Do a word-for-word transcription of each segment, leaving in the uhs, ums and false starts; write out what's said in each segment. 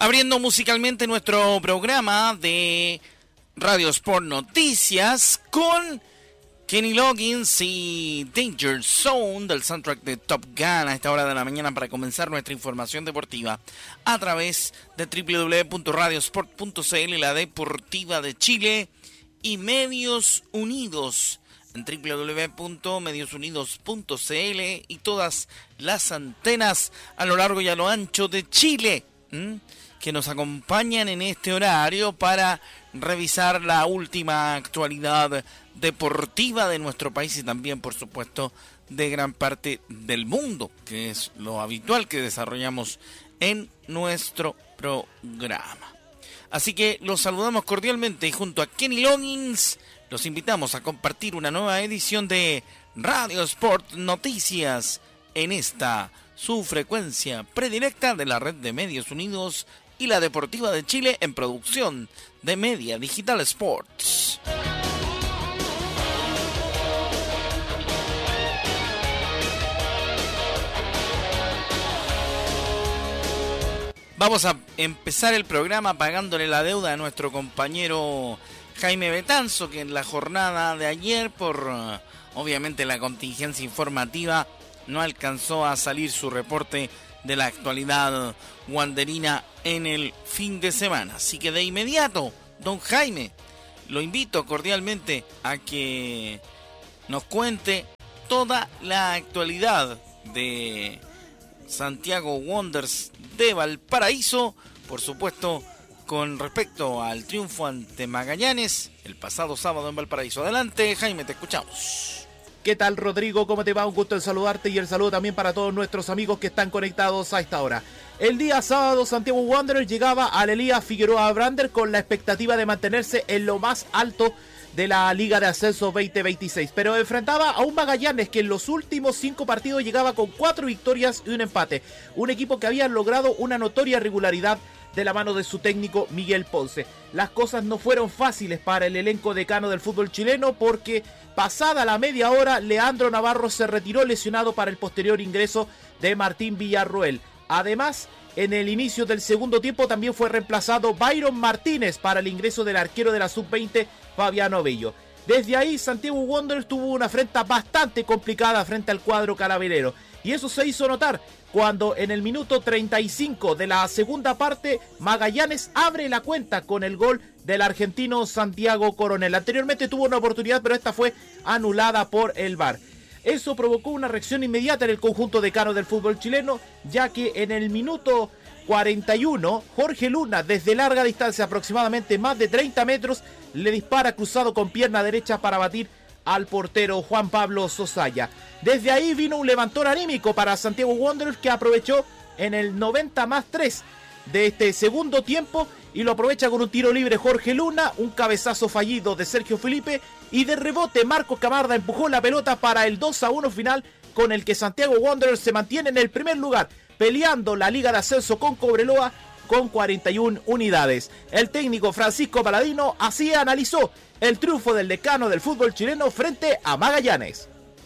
Abriendo musicalmente nuestro programa de Radio Sport Noticias con Kenny Loggins y Danger Zone del soundtrack de Top Gun a esta hora de la mañana para comenzar nuestra información deportiva a través de doble u doble u doble u punto radiosport punto c l, la deportiva de Chile, y Medios Unidos en doble u doble u doble u punto medios unidos punto c l y todas las antenas a lo largo y a lo ancho de Chile, ¿m? que nos acompañan en este horario para revisar la última actualidad deportiva de nuestro país y también, por supuesto, de gran parte del mundo, que es lo habitual que desarrollamos en nuestro programa. Así que los saludamos cordialmente y junto a Kenny Loggins los invitamos a compartir una nueva edición de Radio Sport Noticias en esta su frecuencia predilecta de la red de Medios Unidos y la Deportiva de Chile en producción de Media Digital Sports. Vamos a empezar el programa pagándole la deuda a nuestro compañero Jaime Betanzo, que en la jornada de ayer, por obviamente la contingencia informativa, no alcanzó a salir su reporte de la actualidad wanderina en el fin de semana. Así que de inmediato, don Jaime, lo invito cordialmente a que nos cuente toda la actualidad de Santiago Wanderers de Valparaíso, por supuesto con respecto al triunfo ante Magallanes el pasado sábado en Valparaíso. Adelante, Jaime, te escuchamos. ¿Qué tal, Rodrigo? ¿Cómo te va? Un gusto en saludarte y el saludo también para todos nuestros amigos que están conectados a esta hora. El día sábado, Santiago Wanderers llegaba al Elías Figueroa Brander con la expectativa de mantenerse en lo más alto de la Liga de Ascenso veinte veintiséis, pero enfrentaba a un Magallanes que en los últimos cinco partidos llegaba con cuatro victorias y un empate. Un equipo que había logrado una notoria regularidad de la mano de su técnico Miguel Ponce. Las cosas no fueron fáciles para el elenco decano del fútbol chileno porque pasada la media hora Leandro Navarro se retiró lesionado para el posterior ingreso de Martín Villarroel. Además, en el inicio del segundo tiempo también fue reemplazado Byron Martínez para el ingreso del arquero de la sub veinte Fabiano Bello. Desde ahí Santiago Wanderers tuvo una afrenta bastante complicada frente al cuadro carabineiro y eso se hizo notar cuando en el minuto treinta y cinco de la segunda parte Magallanes abre la cuenta con el gol del argentino Santiago Coronel. Anteriormente tuvo una oportunidad, pero esta fue anulada por el V A R. Eso provocó una reacción inmediata en el conjunto decano del fútbol chileno, ya que en el minuto cuarenta y uno Jorge Luna, desde larga distancia, aproximadamente más de treinta metros, le dispara cruzado con pierna derecha para batir al portero Juan Pablo Sosaya. Desde ahí vino un levantón anímico para Santiago Wanderers, que aprovechó en el noventa más tres de este segundo tiempo y lo aprovecha con un tiro libre Jorge Luna, un cabezazo fallido de Sergio Felipe y de rebote Marco Camarda empujó la pelota para el dos a uno final, con el que Santiago Wanderers se mantiene en el primer lugar, peleando la Liga de Ascenso con Cobreloa con cuarenta y una unidades. El técnico Francisco Paladino así analizó el triunfo del decano del fútbol chileno frente a Magallanes.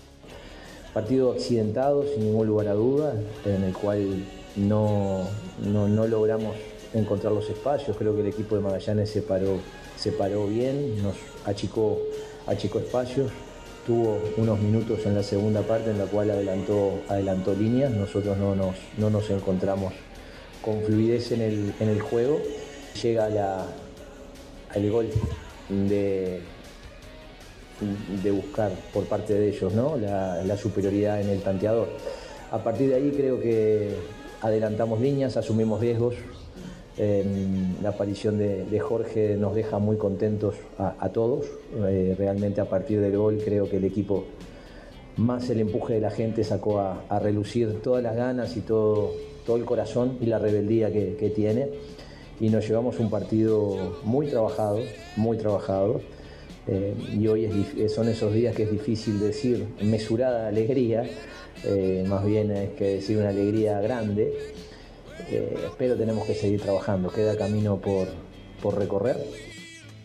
Partido accidentado, sin ningún lugar a duda, en el cual no, no, no logramos encontrar los espacios. Creo que el equipo de Magallanes se paró, se paró bien, nos achicó, achicó espacios. Tuvo unos minutos en la segunda parte en la cual adelantó, adelantó líneas. Nosotros no nos, no nos encontramos con fluidez en el, en el juego. Llega la, el gol de, de buscar por parte de ellos, ¿no? la, la superioridad en el tanteador. A partir de ahí creo que adelantamos líneas, asumimos riesgos. Eh, la aparición de, de Jorge nos deja muy contentos a, a todos. Eh, realmente a partir del gol creo que el equipo, más el empuje de la gente, sacó a, a relucir todas las ganas y todo, todo el corazón y la rebeldía que, que tiene, y nos llevamos un partido muy trabajado, muy trabajado. Eh, y hoy es, son esos días que es difícil decir mesurada alegría, eh, más bien es que decir una alegría grande. Eh, pero tenemos que seguir trabajando, queda camino por, por recorrer.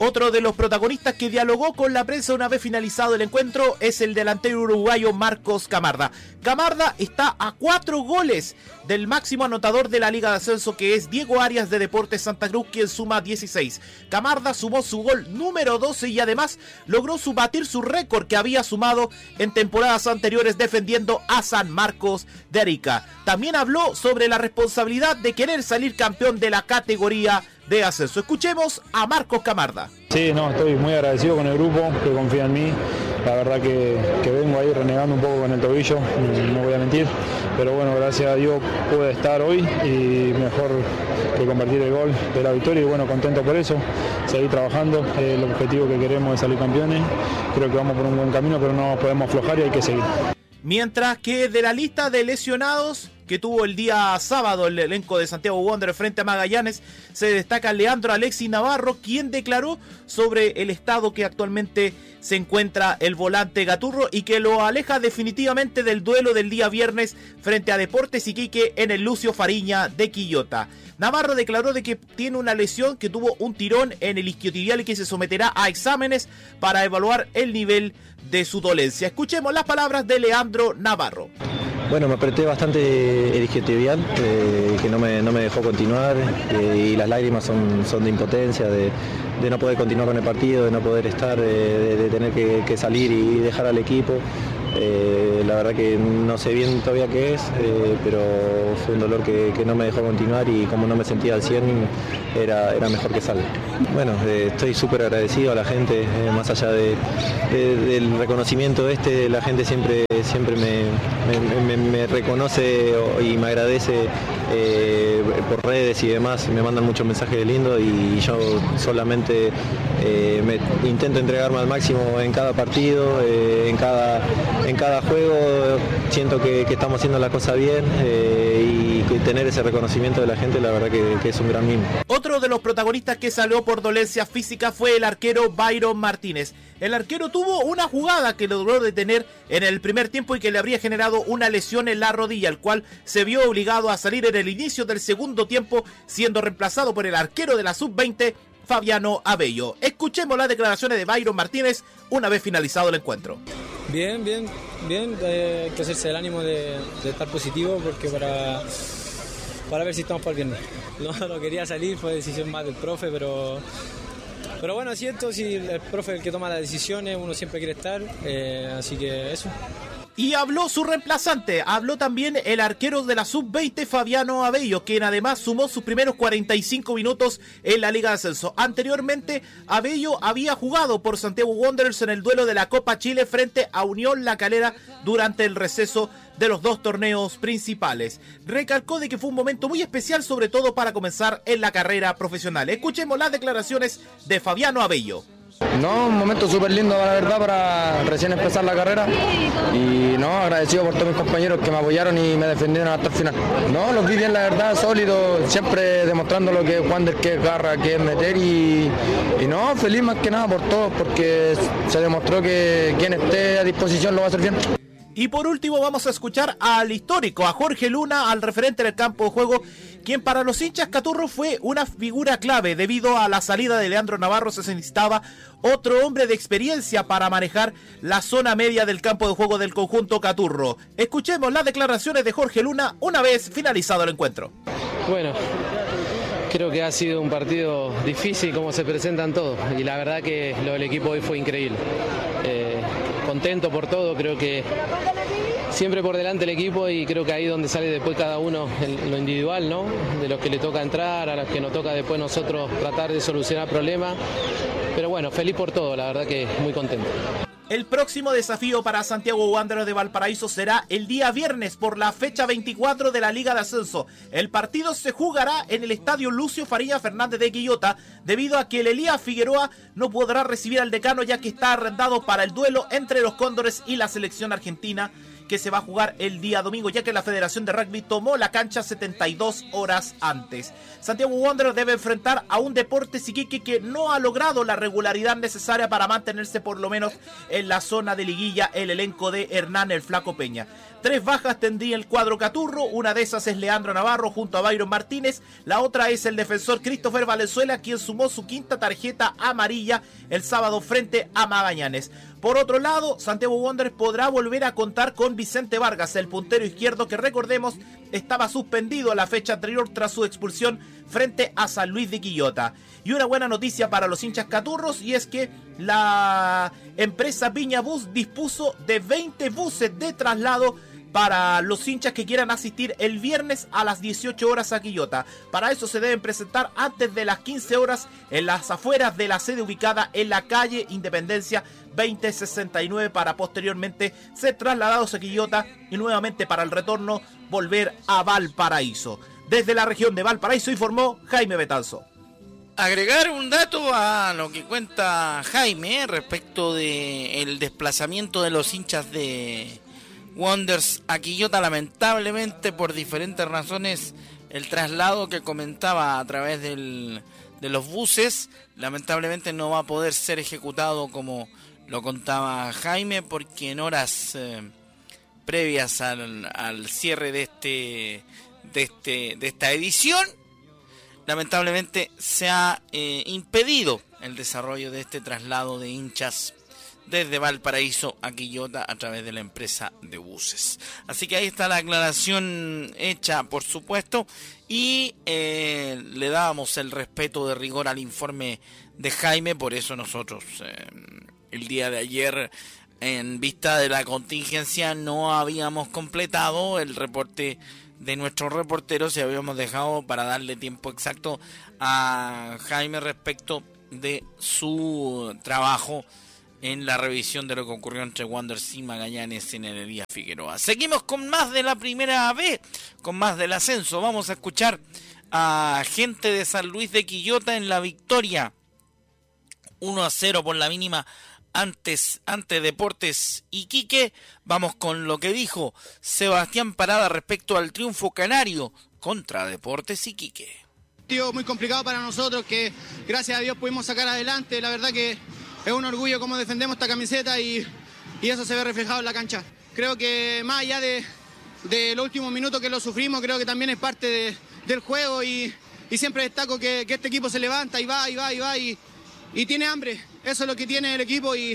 Otro de los protagonistas que dialogó con la prensa una vez finalizado el encuentro es el delantero uruguayo Marcos Camarda. Camarda está a cuatro goles del máximo anotador de la Liga de Ascenso, que es Diego Arias de Deportes Santa Cruz, quien suma dieciséis. Camarda sumó su gol número doce y además logró su, batir su récord que había sumado en temporadas anteriores defendiendo a San Marcos de Arica. También habló sobre la responsabilidad de querer salir campeón de la categoría de ascenso. Escuchemos a Marcos Camarda. Sí, no, estoy muy agradecido con el grupo que confía en mí. La verdad que, que vengo ahí renegando un poco con el tobillo, no voy a mentir, pero bueno, gracias a Dios pude estar hoy y mejor que convertir el gol de la victoria y bueno, contento por eso, seguir trabajando, eh, el objetivo que queremos es salir campeones, creo que vamos por un buen camino, pero no podemos aflojar y hay que seguir. Mientras que de la lista de lesionados que tuvo el día sábado el elenco de Santiago Wanderers frente a Magallanes, se destaca Leandro Alexis Navarro, quien declaró sobre el estado que actualmente se encuentra el volante Gaturro y que lo aleja definitivamente del duelo del día viernes frente a Deportes Iquique en el Lucio Fariña de Quillota. Navarro declaró de que tiene una lesión, que tuvo un tirón en el isquiotibial y que se someterá a exámenes para evaluar el nivel de su dolencia. Escuchemos las palabras de Leandro Navarro. Bueno, me apreté bastante el isquiotibial, eh, que no me, no me dejó continuar, eh, y las lágrimas son, son de impotencia, de, de no poder continuar con el partido, de no poder estar, eh, de, de tener que, que salir y dejar al equipo. Eh, la verdad que no sé bien todavía qué es, eh, pero fue un dolor que, que no me dejó continuar y como no me sentía al cien, era, era mejor que salga. Bueno, eh, estoy súper agradecido a la gente, eh, más allá de, de, del reconocimiento este, la gente siempre, siempre me, me, me, me reconoce y me agradece eh, por redes y demás, me mandan muchos mensajes lindos y yo solamente eh, me intento entregarme al máximo en cada partido, eh, en cada... En cada juego siento que, que estamos haciendo la cosa bien, eh, y tener ese reconocimiento de la gente, la verdad que, que es un gran mimo. Otro de los protagonistas que salió por dolencia física fue el arquero Byron Martínez. El arquero tuvo una jugada que logró detener en el primer tiempo y que le habría generado una lesión en la rodilla, el cual se vio obligado a salir en el inicio del segundo tiempo, siendo reemplazado por el arquero de la sub veinte, Fabiano Abello. Escuchemos las declaraciones de Byron Martínez una vez finalizado el encuentro. Bien, bien, bien, eh, hay que hacerse el ánimo de, de estar positivo porque para, para ver si estamos para el viernes. No, no quería salir, fue decisión más del profe, pero, pero bueno, es cierto, si el profe es el que toma las decisiones, uno siempre quiere estar, eh, así que eso. Y habló su reemplazante, habló también el arquero de la sub veinte, Fabiano Abello, quien además sumó sus primeros cuarenta y cinco minutos en la Liga de Ascenso. Anteriormente, Abello había jugado por Santiago Wanderers en el duelo de la Copa Chile frente a Unión La Calera durante el receso de los dos torneos principales. Recalcó de que fue un momento muy especial, sobre todo para comenzar en la carrera profesional. Escuchemos las declaraciones de Fabiano Abello. No, un momento súper lindo, la verdad, para recién empezar la carrera y no, agradecido por todos mis compañeros que me apoyaron y me defendieron hasta el final. No, los vi bien, la verdad, sólido, siempre demostrando lo que es Wander, que es garra, que es meter y, y no, feliz más que nada por todos, porque se demostró que quien esté a disposición lo va a hacer bien. Y por último vamos a escuchar al histórico, a Jorge Luna, al referente del campo de juego, quien para los hinchas Caturro fue una figura clave. Debido a la salida de Leandro Navarro se necesitaba otro hombre de experiencia para manejar la zona media del campo de juego del conjunto Caturro. Escuchemos las declaraciones de Jorge Luna una vez finalizado el encuentro. Bueno, creo que ha sido un partido difícil como se presentan todos y la verdad que lo del equipo hoy fue increíble. Eh, contento por todo, creo que siempre por delante el equipo y creo que ahí donde sale después cada uno en lo individual, ¿no? De los que le toca entrar, a los que nos toca después nosotros tratar de solucionar problemas. Pero bueno, feliz por todo, la verdad que muy contento. El próximo desafío para Santiago Wanderers de Valparaíso será el día viernes por la fecha veinticuatro de la Liga de Ascenso. El partido se jugará en el estadio Lucio Fariña Fernández de Quillota, debido a que el Elías Figueroa no podrá recibir al decano ya que está arrendado para el duelo entre los Cóndores y la selección argentina, que se va a jugar el día domingo, ya que la Federación de Rugby tomó la cancha setenta y dos horas antes. Santiago Wanderers debe enfrentar a un Deportes Iquique que no ha logrado la regularidad necesaria para mantenerse por lo menos en la zona de liguilla, el elenco de Hernán el Flaco Peña. Tres bajas tendría el cuadro Caturro, una de esas es Leandro Navarro junto a Byron Martínez, la otra es el defensor Christopher Valenzuela, quien sumó su quinta tarjeta amarilla el sábado frente a Magallanes. Por otro lado, Santiago Wanderers podrá volver a contar con Vicente Vargas, el puntero izquierdo que, recordemos, estaba suspendido la fecha anterior tras su expulsión frente a San Luis de Quillota. Y una buena noticia para los hinchas caturros, y es que la empresa Viña Bus dispuso de veinte buses de traslado para los hinchas que quieran asistir el viernes a las dieciocho horas a Quillota. Para eso se deben presentar antes de las quince horas en las afueras de la sede ubicada en la calle Independencia veinte sesenta y nueve, para posteriormente ser trasladados a Quillota y nuevamente para el retorno volver a Valparaíso. Desde la región de Valparaíso informó Jaime Betanzo. Agregar un dato a lo que cuenta Jaime respecto de el desplazamiento de los hinchas de Wanderers a Quillota. Lamentablemente, por diferentes razones, el traslado que comentaba a través del, de los buses, lamentablemente no va a poder ser ejecutado como lo contaba Jaime, porque en horas eh, previas al, al cierre de este, de este de esta edición, lamentablemente se ha eh, impedido el desarrollo de este traslado de hinchas desde Valparaíso a Quillota a través de la empresa de buses. Así que ahí está la aclaración hecha, por supuesto, y eh, le dábamos el respeto de rigor al informe de Jaime. Por eso nosotros eh, el día de ayer, en vista de la contingencia, no habíamos completado el reporte de nuestros reporteros y habíamos dejado para darle tiempo exacto a Jaime respecto de su trabajo en la revisión de lo que ocurrió entre Wanderers y Magallanes en Elías Figueroa. Seguimos con más de la primera B, con más del ascenso. Vamos a escuchar a gente de San Luis de Quillota en la victoria uno a cero por la mínima antes ante Deportes Iquique. Vamos con lo que dijo Sebastián Parada respecto al triunfo canario contra Deportes Iquique. Partido muy complicado para nosotros, que gracias a Dios pudimos sacar adelante. La verdad que es un orgullo cómo defendemos esta camiseta y, y eso se ve reflejado en la cancha. Creo que más allá de, de los últimos minutos que lo sufrimos, creo que también es parte de, del juego y, y siempre destaco que, que este equipo se levanta y va y va y va y, y tiene hambre. Eso es lo que tiene el equipo y,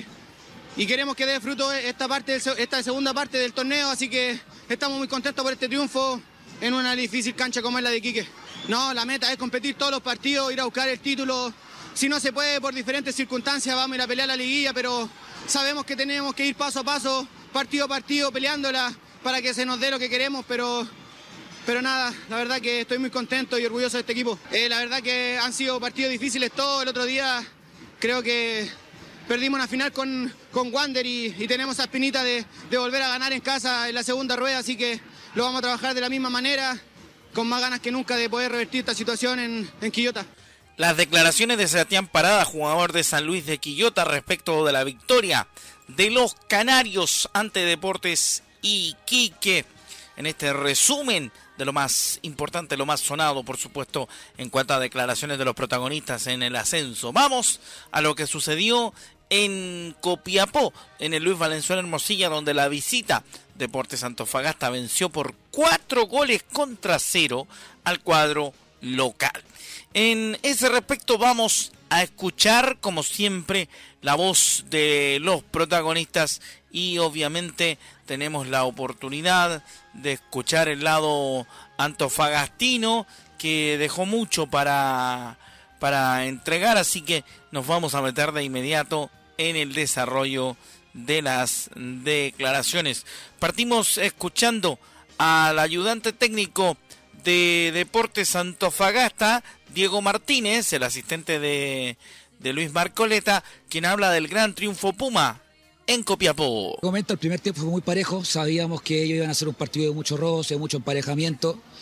y queremos que dé fruto esta, parte, esta segunda parte del torneo, así que estamos muy contentos por este triunfo en una difícil cancha como es la de Iquique. No, la meta es competir todos los partidos, ir a buscar el título. Si no se puede por diferentes circunstancias, vamos a ir a pelear la liguilla, pero sabemos que tenemos que ir paso a paso, partido a partido, peleándola para que se nos dé lo que queremos, pero, pero nada, la verdad que estoy muy contento y orgulloso de este equipo. Eh, la verdad que han sido partidos difíciles todos. El otro día creo que perdimos una final con, con Wander y, y tenemos esa espinita de, de volver a ganar en casa en la segunda rueda, así que lo vamos a trabajar de la misma manera, con más ganas que nunca de poder revertir esta situación en, en Quillota. Las declaraciones de Sebastián Parada, jugador de San Luis de Quillota, respecto de la victoria de los canarios ante Deportes Iquique. En este resumen de lo más importante, lo más sonado, por supuesto, en cuanto a declaraciones de los protagonistas en el ascenso. Vamos a lo que sucedió en Copiapó, en el Luis Valenzuela Hermosilla, donde la visita Deportes Antofagasta venció por cuatro goles contra cero al cuadro local. En ese respecto vamos a escuchar, como siempre, la voz de los protagonistas y obviamente tenemos la oportunidad de escuchar el lado antofagastino, que dejó mucho para, para entregar, así que nos vamos a meter de inmediato en el desarrollo de las declaraciones. Partimos escuchando al ayudante técnico de Deportes Antofagasta, Diego Martínez, el asistente de, de Luis Marcoleta, quien habla del gran triunfo Puma en Copiapó. El primer tiempo fue muy parejo, sabíamos que ellos iban a hacer un partido de mucho roce, de mucho emparejamiento,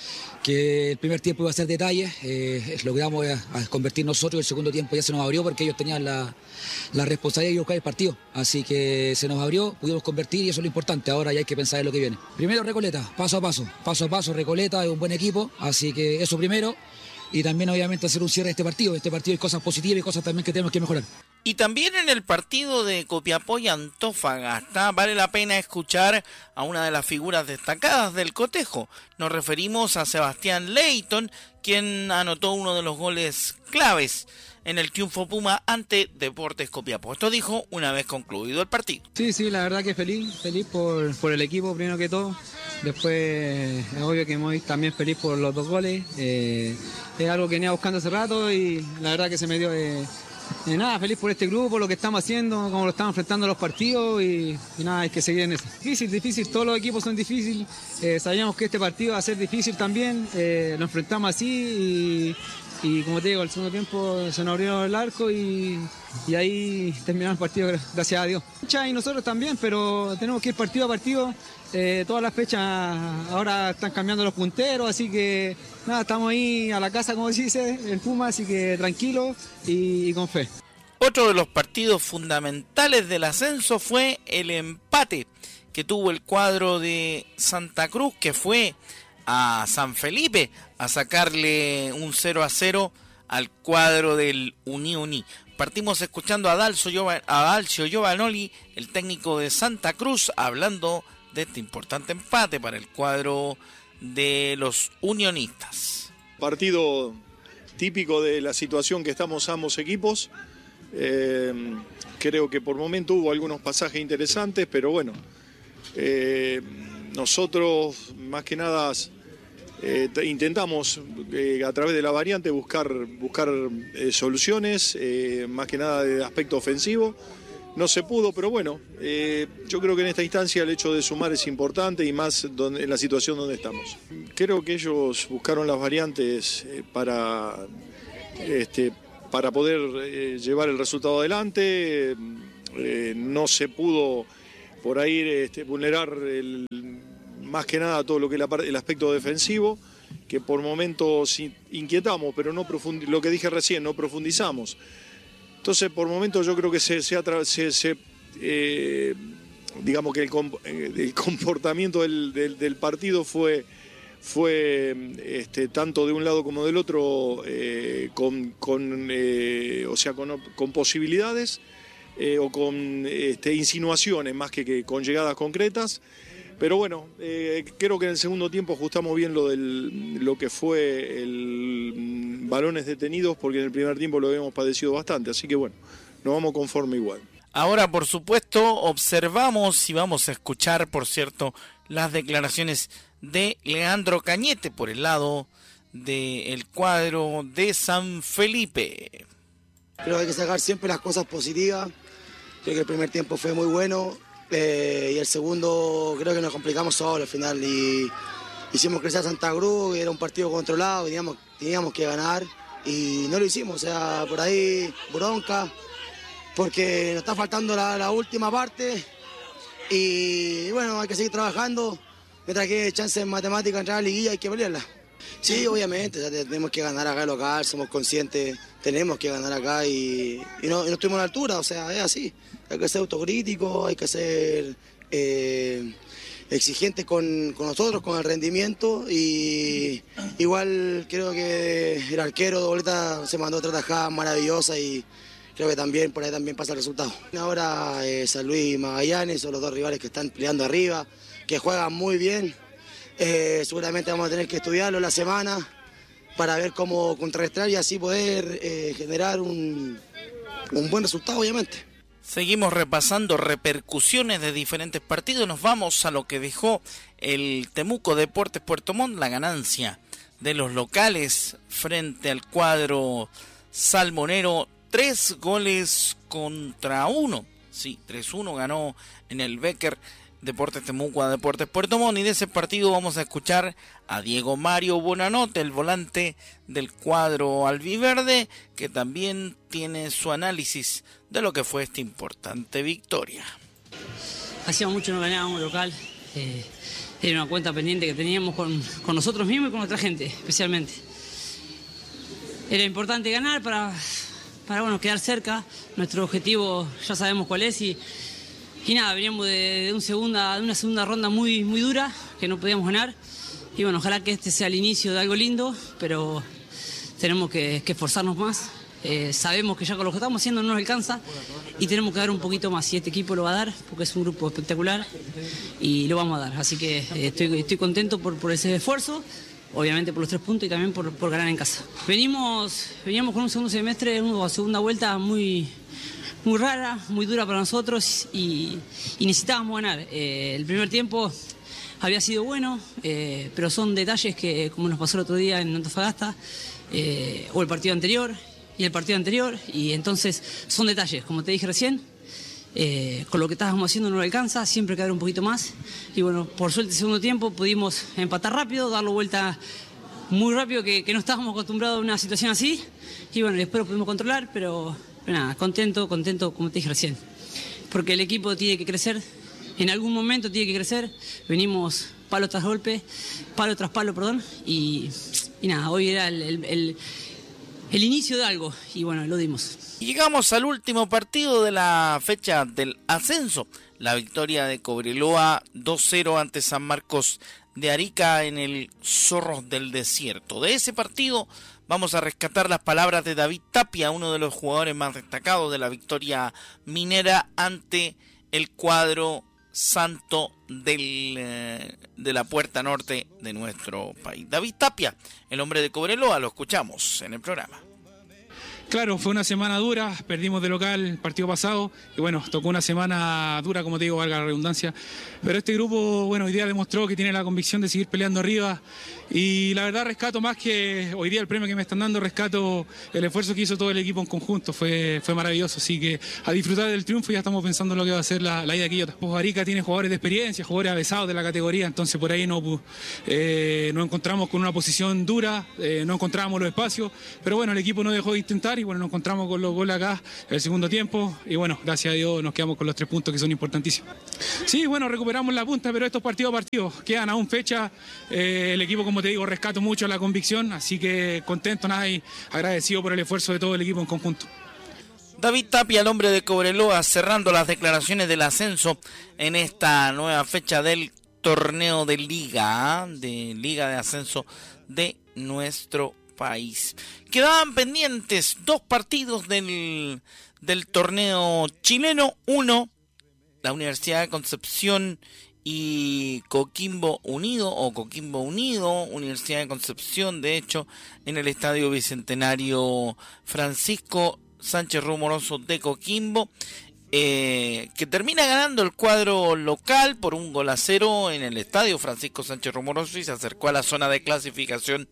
que el primer tiempo iba a ser detalle, eh, logramos a, a convertir nosotros, el segundo tiempo ya se nos abrió porque ellos tenían la, la responsabilidad de buscar el partido, así que se nos abrió, pudimos convertir y eso es lo importante, ahora ya hay que pensar en lo que viene. Primero Recoleta, paso a paso, paso a paso, Recoleta es un buen equipo, así que eso primero, y también obviamente hacer un cierre de este partido, este partido hay cosas positivas y cosas también que tenemos que mejorar. Y también en el partido de Copiapó y Antofagasta vale la pena escuchar a una de las figuras destacadas del cotejo. Nos referimos a Sebastián Leighton, quien anotó uno de los goles claves en el triunfo Puma ante Deportes Copiapó. Esto dijo una vez concluido el partido. Sí, sí, la verdad que feliz, feliz por, por el equipo primero que todo. Después es obvio que muy también feliz por los dos goles. Eh, es algo que venía buscando hace rato y la verdad que se me dio... Eh, Eh, nada, feliz por este grupo, lo que estamos haciendo, cómo lo estamos enfrentando los partidos y, y nada, hay que seguir en eso. Difícil, difícil, todos los equipos son difíciles, eh, sabíamos que este partido va a ser difícil también, eh, lo enfrentamos así y, y como te digo, al segundo tiempo se nos abrió el arco y, y ahí terminamos el partido, gracias a Dios. Y nosotros también, pero tenemos que ir partido a partido. Eh, todas las fechas ahora están cambiando los punteros, así que nada, estamos ahí a la casa, como se dice, el Puma, así que tranquilo y, y con fe. Otro de los partidos fundamentales del ascenso fue el empate que tuvo el cuadro de Santa Cruz, que fue a San Felipe a sacarle un cero a cero al cuadro del Unioni. Partimos escuchando a Adalcio Giovanoli, el técnico de Santa Cruz, hablando de este importante empate para el cuadro de los unionistas. Partido típico de la situación que estamos ambos equipos. Eh, creo que por momento hubo algunos pasajes interesantes, pero bueno, eh, nosotros más que nada eh, intentamos eh, a través de la variante buscar, buscar eh, soluciones, eh, más que nada de aspecto ofensivo. No se pudo, pero bueno, eh, yo creo que en esta instancia el hecho de sumar es importante y más donde, en la situación donde estamos. Creo que ellos buscaron las variantes eh, para, este, para poder eh, llevar el resultado adelante. Eh, no se pudo por ahí este, vulnerar el, más que nada todo lo que es la, el aspecto defensivo, que por momentos inquietamos, pero no profundi- lo que dije recién, no profundizamos. Entonces, por momentos yo creo que se, se, se, se eh, digamos que el, el comportamiento del, del, del partido fue, fue este, tanto de un lado como del otro, eh, con, con, eh, o sea, con, con posibilidades eh, o con este, insinuaciones más que, que con llegadas concretas. Pero bueno, eh, creo que en el segundo tiempo ajustamos bien lo, del, lo que fue el balones detenidos, porque en el primer tiempo lo habíamos padecido bastante, así que bueno, nos vamos conforme igual. Ahora, por supuesto, observamos y vamos a escuchar, por cierto, las declaraciones de Leandro Cañete por el lado del cuadro de San Felipe. Creo que hay que sacar siempre las cosas positivas. Creo que el primer tiempo fue muy bueno. Eh, y el segundo creo que nos complicamos solo al final y hicimos crecer a Santa Cruz, era un partido controlado, teníamos, teníamos que ganar y no lo hicimos, o sea, por ahí bronca, porque nos está faltando la, la última parte y bueno, hay que seguir trabajando, mientras que hay chance en matemática entrar a la liguilla hay que pelearla. Sí, obviamente, o sea, tenemos que ganar acá local, somos conscientes, tenemos que ganar acá y, y, no, y no estuvimos a la altura, o sea, es así. Hay que ser autocrítico, hay que ser eh, exigentes con, con nosotros, con el rendimiento y igual creo que el arquero de Boleta se mandó otra tajada maravillosa y creo que también por ahí también pasa el resultado. Ahora eh, San Luis y Magallanes son los dos rivales que están peleando arriba, que juegan muy bien. Eh, seguramente vamos a tener que estudiarlo la semana para ver cómo contrarrestar y así poder eh, generar un, un buen resultado, obviamente. Seguimos repasando repercusiones de diferentes partidos. Nos vamos a lo que dejó el Temuco Deportes Puerto Montt, la ganancia de los locales frente al cuadro salmonero, tres goles contra uno. Sí, tres uno ganó en el Becker Deportes Temuco a Deportes Puerto Montt, y de ese partido vamos a escuchar a Diego Mario Bonanote, el volante del cuadro albiverde, que también tiene su análisis de lo que fue esta importante victoria. Hacía mucho no ganábamos local, eh, era una cuenta pendiente que teníamos con, con nosotros mismos y con nuestra gente, especialmente. Era importante ganar para, para bueno, quedar cerca. Nuestro objetivo ya sabemos cuál es y, y nada, veníamos de, de, un segunda, de una segunda ronda muy, muy dura que no podíamos ganar. Y bueno, ojalá que este sea el inicio de algo lindo, pero tenemos que, que esforzarnos más. Eh, sabemos que ya con lo que estamos haciendo no nos alcanza y tenemos que dar un poquito más. Y este equipo lo va a dar porque es un grupo espectacular y lo vamos a dar. Así que eh, estoy, estoy contento por, por ese esfuerzo. Obviamente por los tres puntos y también por, por ganar en casa. Venimos, veníamos con un segundo semestre, una segunda vuelta muy, muy rara, muy dura para nosotros y, y necesitábamos ganar. Eh, el primer tiempo había sido bueno, eh, pero son detalles que, como nos pasó el otro día en Antofagasta, eh, o el partido anterior y el partido anterior, y entonces son detalles, como te dije recién. Eh, con lo que estábamos haciendo no alcanza, siempre quedar un poquito más y bueno, por suerte el segundo tiempo pudimos empatar rápido, darlo vuelta muy rápido, que, que no estábamos acostumbrados a una situación así y bueno, después lo pudimos controlar, pero, pero nada, contento, contento como te dije recién, porque el equipo tiene que crecer, en algún momento tiene que crecer, venimos palo tras golpe, palo tras palo, perdón, y, y nada, hoy era el, el, el, el inicio de algo y bueno, lo dimos. Llegamos al último partido de la fecha del ascenso. La victoria de Cobreloa dos cero ante San Marcos de Arica en el Zorros del Desierto. De ese partido vamos a rescatar las palabras de David Tapia, uno de los jugadores más destacados de la victoria minera ante el cuadro santo del, eh, de la puerta norte de nuestro país. David Tapia, el hombre de Cobreloa, lo escuchamos en el programa. Claro, fue una semana dura, perdimos de local el partido pasado y bueno, tocó una semana dura, como te digo, valga la redundancia, pero este grupo, bueno, hoy día demostró que tiene la convicción de seguir peleando arriba y la verdad rescato más que hoy día el premio que me están dando, rescato el esfuerzo que hizo todo el equipo en conjunto, fue, fue maravilloso, así que a disfrutar del triunfo ya estamos pensando en lo que va a ser la, la ida aquí. Pues Arica tiene jugadores de experiencia, jugadores avesados de la categoría, entonces por ahí no, eh, nos encontramos con una posición dura, eh, no encontrábamos los espacios, pero bueno, el equipo no dejó de intentar y bueno, nos encontramos con los goles acá el segundo tiempo y bueno, gracias a Dios nos quedamos con los tres puntos que son importantísimos. Sí, bueno, recuperamos la punta, pero estos partidos a partidos quedan aún fecha, eh, el equipo, como te digo, rescato mucho la convicción, así que contento, nada, y agradecido por el esfuerzo de todo el equipo en conjunto. David Tapia, el hombre de Cobreloa, cerrando las declaraciones del ascenso en esta nueva fecha del torneo de Liga, ¿eh? de Liga de Ascenso de nuestro país. Quedaban pendientes dos partidos del, del torneo chileno. Uno, la Universidad de Concepción y Coquimbo Unido, o Coquimbo Unido, Universidad de Concepción, de hecho, en el Estadio Bicentenario Francisco Sánchez Rumoroso de Coquimbo, eh, que termina ganando el cuadro local por un gol a cero en el Estadio Francisco Sánchez Rumoroso y se acercó a la zona de clasificación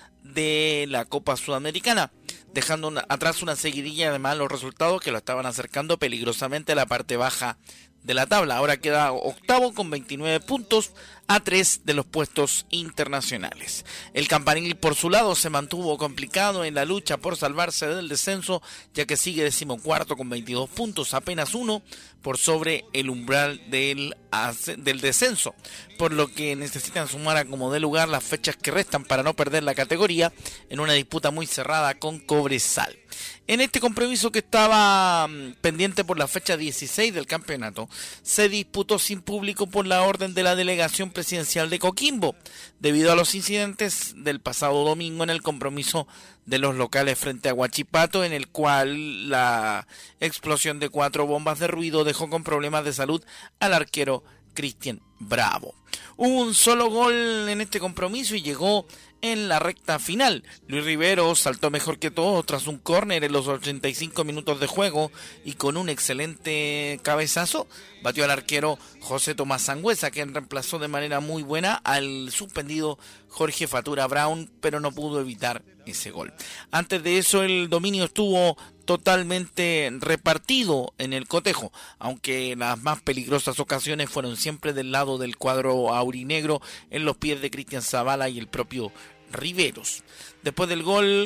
de la Copa Sudamericana, dejando una, atrás una seguidilla de malos resultados que lo estaban acercando peligrosamente a la parte baja de la tabla. Ahora queda octavo con veintinueve puntos a tres de los puestos internacionales. El Campanil por su lado se mantuvo complicado en la lucha por salvarse del descenso, ya que sigue decimocuarto con veintidós puntos, apenas uno por sobre el umbral del, del descenso, por lo que necesitan sumar a como dé lugar las fechas que restan para no perder la categoría en una disputa muy cerrada con Cobresal. En este compromiso que estaba pendiente por la fecha dieciséis del campeonato, se disputó sin público por la orden de la delegación presidencial de Coquimbo, debido a los incidentes del pasado domingo en el compromiso de los locales frente a Huachipato, en el cual la explosión de cuatro bombas de ruido dejó con problemas de salud al arquero Cristian Bravo. Hubo un solo gol en este compromiso y llegó en la recta final. Luis Rivero saltó mejor que todos tras un córner en los ochenta y cinco minutos de juego y con un excelente cabezazo batió al arquero José Tomás Sangüesa, quien reemplazó de manera muy buena al suspendido Jorge Fatura Brown, pero no pudo evitar ese gol. Antes de eso el dominio estuvo totalmente repartido en el cotejo, aunque las más peligrosas ocasiones fueron siempre del lado del cuadro aurinegro, en los pies de Cristian Zavala y el propio Riveros. Después del gol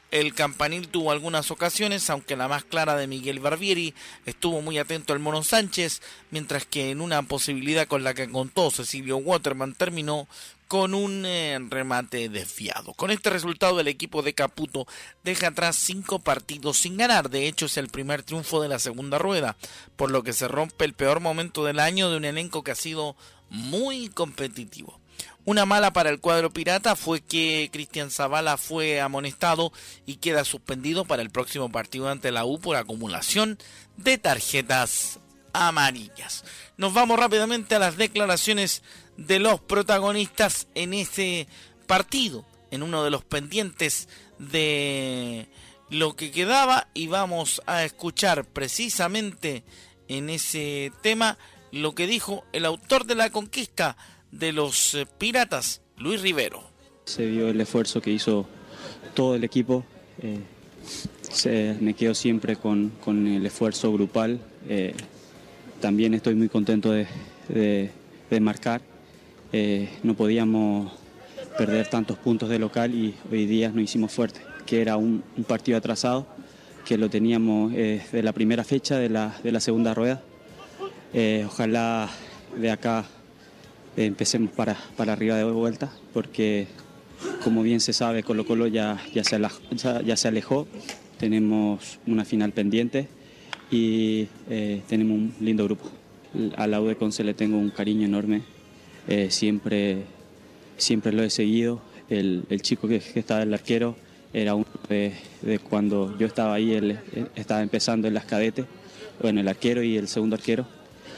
El Campanil tuvo algunas ocasiones, aunque la más clara de Miguel Barbieri, estuvo muy atento al Mono Sánchez, mientras que en una posibilidad con la que contó Cecilio Waterman terminó con un eh, remate desviado. Con este resultado el equipo de Caputo deja atrás cinco partidos sin ganar. De hecho es el primer triunfo de la segunda rueda, por lo que se rompe el peor momento del año de un elenco que ha sido muy competitivo. Una mala para el cuadro pirata fue que Cristian Zavala fue amonestado y queda suspendido para el próximo partido ante la U por acumulación de tarjetas amarillas. Nos vamos rápidamente a las declaraciones de los protagonistas en ese partido, en uno de los pendientes de lo que quedaba, y vamos a escuchar precisamente en ese tema lo que dijo el autor de la conquista de los eh, Piratas, Luis Rivero. Se vio el esfuerzo que hizo todo el equipo, eh, se, me quedo siempre con, con el esfuerzo grupal, eh, también estoy muy contento de, de, de marcar, eh, no podíamos perder tantos puntos de local y hoy día nos hicimos fuerte, que era un, un partido atrasado, que lo teníamos eh, de la primera fecha de la, de la segunda rueda, eh, ojalá de acá eh, empecemos para, para arriba de vuelta, porque como bien se sabe Colo Colo ya, ya, se alejó, ya, ya se alejó, tenemos una final pendiente y eh, tenemos un lindo grupo. A la U de Conce le tengo un cariño enorme, eh, siempre, siempre lo he seguido, el, el chico que, que estaba el arquero era uno de, de cuando yo estaba ahí, él, él estaba empezando en las cadetes, bueno, el arquero y el segundo arquero,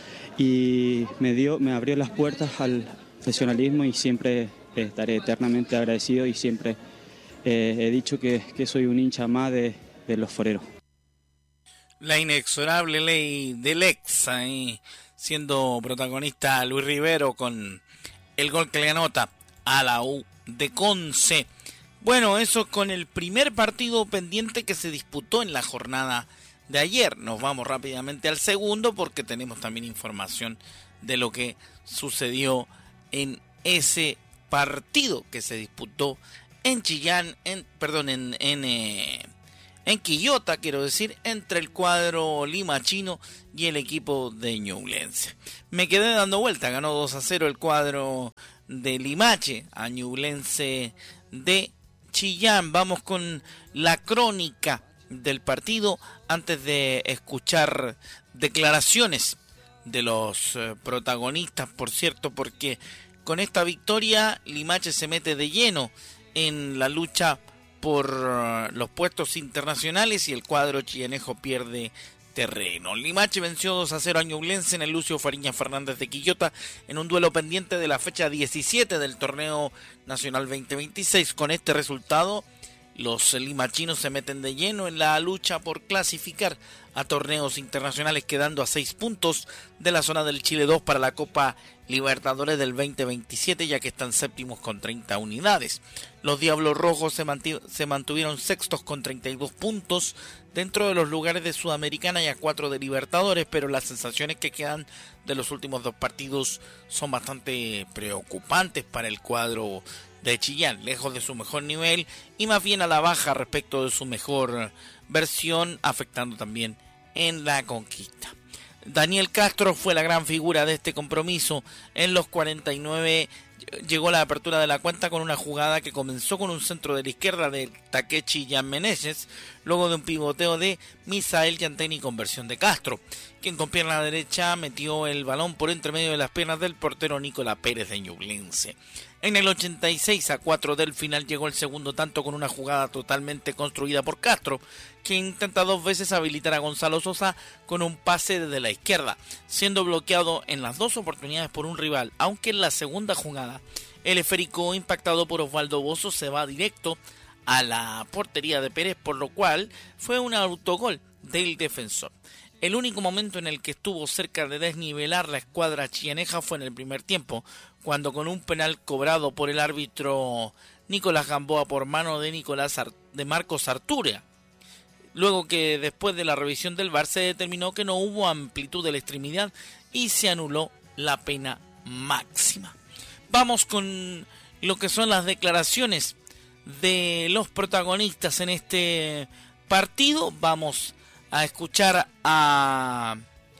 y me, dio, me abrió las puertas al profesionalismo y siempre estaré eternamente agradecido y siempre eh, he dicho que, que soy un hincha más de, de los foreros. La inexorable ley del ex, ahí siendo protagonista Luis Rivero con el gol que le anota a la U de Conce. Bueno, eso con el primer partido pendiente que se disputó en la jornada de ayer. Nos vamos rápidamente al segundo porque tenemos también información de lo que sucedió en ese partido que se disputó en Chillán, en, perdón, en, en, eh, en Quillota, quiero decir, entre el cuadro limachino y el equipo de Ñublense. Me quedé dando vuelta, ganó dos a cero el cuadro de Limache a Ñublense de Chillán. Vamos con la crónica del partido antes de escuchar declaraciones de los eh, protagonistas, por cierto, porque con esta victoria Limache se mete de lleno en la lucha por uh, los puestos internacionales y el cuadro chillanejo pierde terreno. Limache venció dos a cero a Ñublense en el Lucio Fariña Fernández de Quillota en un duelo pendiente de la fecha diecisiete del torneo nacional veinte veintiséis. Con este resultado los limachinos se meten de lleno en la lucha por clasificar a torneos internacionales, quedando a seis puntos de la zona del Chile dos para la Copa Libertadores del veinte veintisiete, ya que están séptimos con treinta unidades. Los Diablos Rojos se, mantu- se mantuvieron sextos con treinta y dos puntos dentro de los lugares de Sudamericana y a cuatro de Libertadores, pero las sensaciones que quedan de los últimos dos partidos son bastante preocupantes para el cuadro de Chillán, lejos de su mejor nivel y más bien a la baja respecto de su mejor versión, afectando también en la conquista. Daniel Castro fue la gran figura de este compromiso. En los cuarenta y nueve llegó la apertura de la cuenta con una jugada que comenzó con un centro de la izquierda de Takechi Jan Meneses, luego de un pivoteo de Misael Yantén y conversión de Castro, quien con pierna derecha metió el balón por entre medio de las piernas del portero Nicolás Pérez de Ñublense. En el ochenta y seis a cuatro del final llegó el segundo tanto con una jugada totalmente construida por Castro, que intenta dos veces habilitar a Gonzalo Sosa con un pase desde la izquierda, siendo bloqueado en las dos oportunidades por un rival, aunque en la segunda jugada el esférico impactado por Osvaldo Bozo se va directo a la portería de Pérez, por lo cual fue un autogol del defensor. El único momento en el que estuvo cerca de desnivelar la escuadra chillaneja fue en el primer tiempo, cuando con un penal cobrado por el árbitro Nicolás Gamboa por mano de Nicolás Ar- de Marcos Arturia, luego que después de la revisión del V A R se determinó que no hubo amplitud de la extremidad y se anuló la pena máxima. Vamos con lo que son las declaraciones de los protagonistas en este partido. Vamos a escuchar a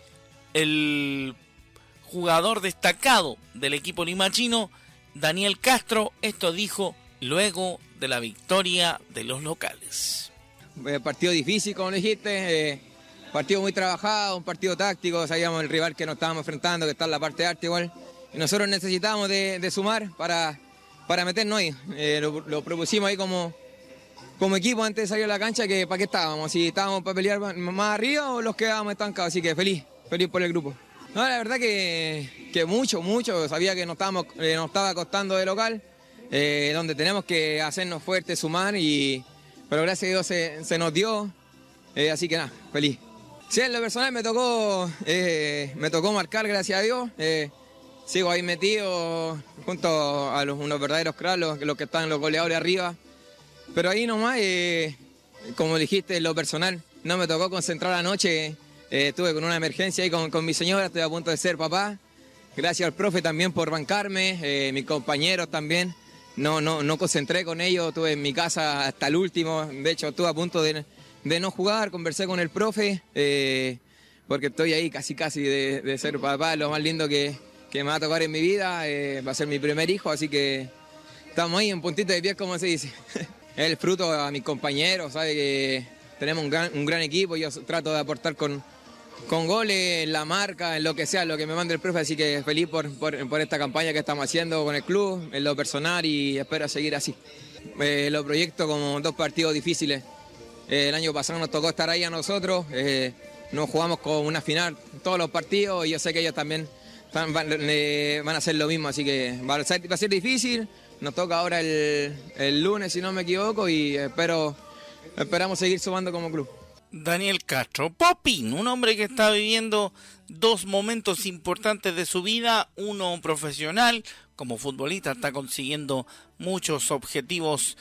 el jugador destacado del equipo limachino, Daniel Castro. Esto dijo luego de la victoria de los locales. Eh, partido difícil, como dijiste, eh, partido muy trabajado, un partido táctico. Sabíamos el rival que nos estábamos enfrentando, que está en la parte de arte igual, y nosotros necesitábamos de, de sumar para, para meternos ahí. Eh, lo, lo propusimos ahí como, como equipo antes de salir a la cancha, que para qué estábamos, si estábamos para pelear más arriba o los quedábamos estancados. Así que feliz, feliz por el grupo. No, la verdad que, que mucho, mucho. Sabía que nos, estábamos, eh, nos estaba costando de local, eh, donde tenemos que hacernos fuertes, sumar, y, pero gracias a Dios se, se nos dio, eh, así que nada, feliz. Sí, en lo personal me tocó, eh, me tocó marcar, gracias a Dios. Eh, sigo ahí metido junto a los, unos verdaderos cracks, los, los que están los goleadores arriba. Pero ahí nomás, eh, como dijiste, en lo personal, no me tocó concentrar anoche. Eh, estuve con una emergencia ahí con, con mi señora, estoy a punto de ser papá. Gracias al profe también por bancarme, eh, mis compañeros también. No, no, no concentré con ellos, estuve en mi casa hasta el último. De hecho, estuve a punto de, de no jugar, conversé con el profe, eh, porque estoy ahí casi casi de, de ser papá, lo más lindo que, que me va a tocar en mi vida. Eh, va a ser mi primer hijo, así que estamos ahí en puntito de pie, como se dice. Es el fruto a mis compañeros, sabe que tenemos un gran, un gran equipo, yo trato de aportar con... con goles, en la marca, en lo que sea, lo que me mande el profe, así que feliz por, por, por esta campaña que estamos haciendo con el club, en lo personal, y espero seguir así. Eh, lo proyecto como dos partidos difíciles. Eh, el año pasado nos tocó estar ahí a nosotros, eh, nos jugamos con una final todos los partidos, y yo sé que ellos también van, van, eh, van a hacer lo mismo, así que va a ser, va a ser difícil. Nos toca ahora el, el lunes, si no me equivoco, y espero, esperamos seguir sumando como club. Daniel Castro, Popín, un hombre que está viviendo dos momentos importantes de su vida, uno profesional, como futbolista está consiguiendo muchos objetivos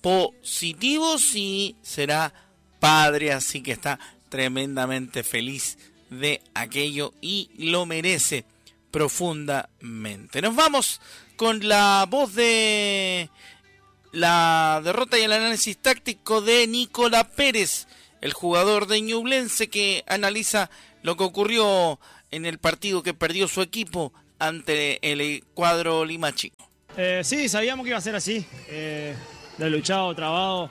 positivos, y será padre, así que está tremendamente feliz de aquello y lo merece profundamente. Nos vamos con la voz de la derrota y el análisis táctico de Nicolás Pérez, el jugador de Ñublense, que analiza lo que ocurrió en el partido que perdió su equipo ante el cuadro limachino. Eh, sí, sabíamos que iba a ser así, eh, de luchado, trabado.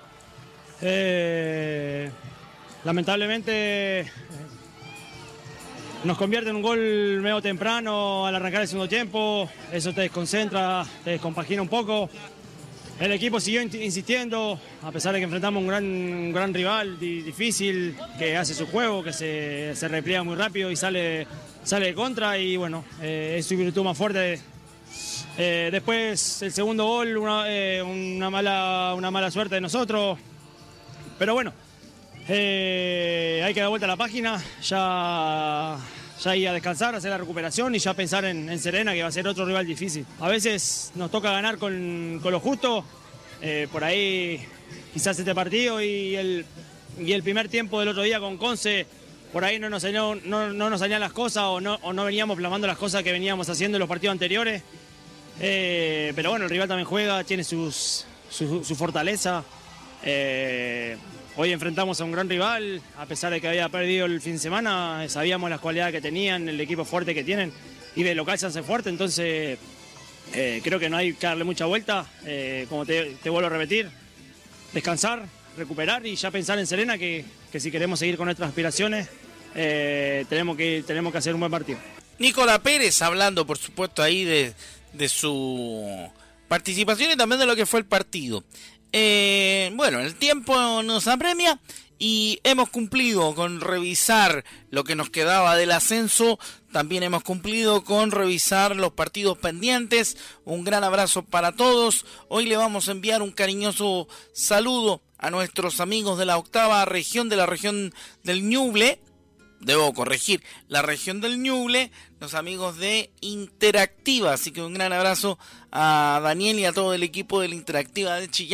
Eh, lamentablemente eh, nos convierte en un gol medio temprano al arrancar el segundo tiempo. Eso te desconcentra, te descompagina un poco. El equipo siguió insistiendo, a pesar de que enfrentamos un gran, un gran rival di, difícil, que hace su juego, que se, se repliega muy rápido y sale, sale de contra, y bueno, eh, es su virtud más fuerte. Eh, después el segundo gol, una, eh, una, mala, una mala suerte de nosotros, pero bueno, eh, hay que dar vuelta a la página, ya... ya ir a descansar, hacer la recuperación y ya pensar en, en Serena, que va a ser otro rival difícil. A veces nos toca ganar con, con lo justo, eh, por ahí quizás este partido y el, y el primer tiempo del otro día con Conce, por ahí no nos salían, no, no nos salían las cosas, o no, o no veníamos plasmando las cosas que veníamos haciendo en los partidos anteriores. Eh, pero bueno, el rival también juega, tiene sus, su, su fortaleza. Eh, Hoy enfrentamos a un gran rival, a pesar de que había perdido el fin de semana, sabíamos las cualidades que tenían, el equipo fuerte que tienen, y de local se hace fuerte, entonces eh, creo que no hay que darle mucha vuelta, eh, como te, te vuelvo a repetir, descansar, recuperar y ya pensar en Serena, que, que si queremos seguir con nuestras aspiraciones, eh, tenemos, que, tenemos que hacer un buen partido. Nicolás Pérez hablando, por supuesto, ahí de, de su participación y también de lo que fue el partido. Eh, bueno, el tiempo nos apremia y hemos cumplido con revisar lo que nos quedaba del ascenso. También hemos cumplido con revisar los partidos pendientes. Un gran abrazo para todos. Hoy le vamos a enviar un cariñoso saludo a nuestros amigos de la octava región, de la región del Ñuble. Debo corregir, la región del Ñuble, los amigos de Interactiva. Así que un gran abrazo a Daniel y a todo el equipo de la Interactiva de Chillán,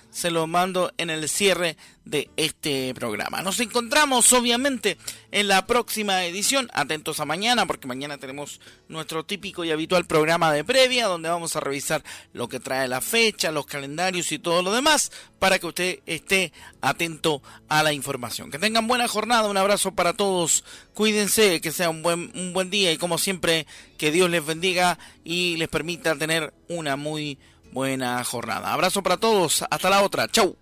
se los mando en el cierre de este programa. Nos encontramos obviamente en la próxima edición, atentos a mañana porque mañana tenemos nuestro típico y habitual programa de previa donde vamos a revisar lo que trae la fecha, los calendarios y todo lo demás para que usted esté atento a la información. Que tengan buena jornada, un abrazo para todos, cuídense, que sea un buen, un buen día y como siempre que Dios les bendiga y les permita tener una muy buena jornada. Abrazo para todos, hasta la otra, chau.